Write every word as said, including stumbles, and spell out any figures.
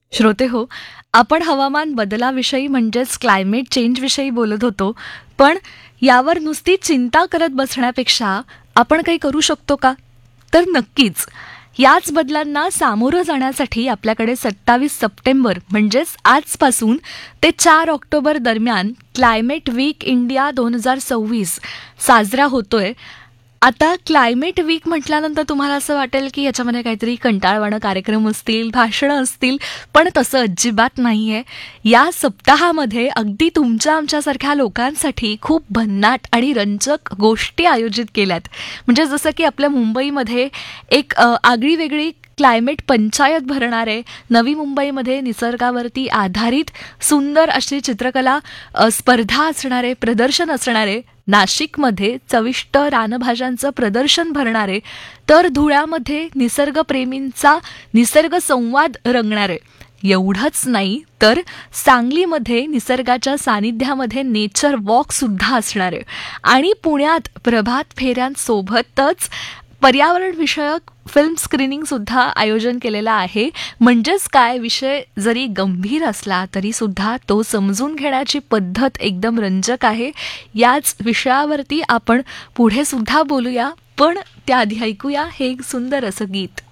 श्रोते हो, आपण हवामान बदलाविषयी म्हणजेच क्लायमेट चेंजविषयी बोलत होतो. पण यावर नुसती चिंता करत बसण्यापेक्षा आपण काही करू शकतो का? तर नक्कीच. याच बदलांना सामोरं जाण्यासाठी आपल्याकडे सत्तावीस सप्टेंबर म्हणजेच आजपासून ते चार ऑक्टोबर दरम्यान क्लायमेट वीक इंडिया दोन हजार सव्वीस साजरा होतोय. आता क्लायमेट वीक म्हटल्यानंतर तुम्हाला असं वाटेल की याच्यामध्ये काहीतरी कंटाळवाणं कार्यक्रम असतील, भाषणं असतील, पण तसं अजिबात नाहीये. या सप्ताहामध्ये अगदी तुमच्या आमच्यासारख्या लोकांसाठी खूप भन्नाट आणि रंजक गोष्टी आयोजित केल्यात. म्हणजे जसं की आपल्या मुंबईमध्ये एक अ, आगळी-वेगळी क्लायमेट पंचायत भरणार आहे. नवी मुंबईमध्ये निसर्गावरती आधारित सुंदर अशी चित्रकला अ, स्पर्धा असणार आहे, प्रदर्शन असणार आहे. नाशिकमध्ये चविष्ट रानभाज्यांचं प्रदर्शन भरणार आहे. तर धुळ्यामध्ये निसर्गप्रेमींचा निसर्ग संवाद रंगणार आहे. एवढंच नाही तर सांगलीमध्ये निसर्गाच्या सानिध्यामध्ये नेचर वॉक सुद्धा असणार आहे. आणि पुण्यात प्रभात फेऱ्यांसोबतच पर्यावरण विषयक फिल्म स्क्रीनिंग सुद्धा आयोजन केलेलं आहे. म्हणजेच काय, विषय जरी गंभीर असला तरी सुद्धा तो समजून घेण्याची पद्धत एकदम रंजक आहे. याच विषयावरती आपण पुढे सुद्धा बोलूया, पण त्याआधी ऐकूया हे एक सुंदर असं गीत.